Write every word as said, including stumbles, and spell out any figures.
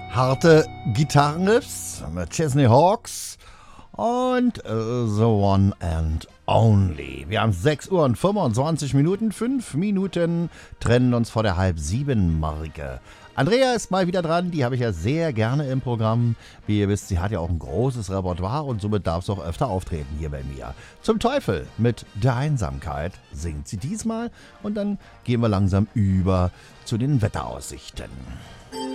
harte Gitarrenriffs mit Chesney Hawks und äh, The One and Only. Wir haben sechs Uhr und fünfundzwanzig Minuten, fünf Minuten trennen uns vor der halb sieben Marke. Andrea ist mal wieder dran, die habe ich ja sehr gerne im Programm. Wie ihr wisst, sie hat ja auch ein großes Repertoire und somit darf es auch öfter auftreten hier bei mir. Zum Teufel mit der Einsamkeit singt sie diesmal und dann gehen wir langsam über zu den Wetteraussichten.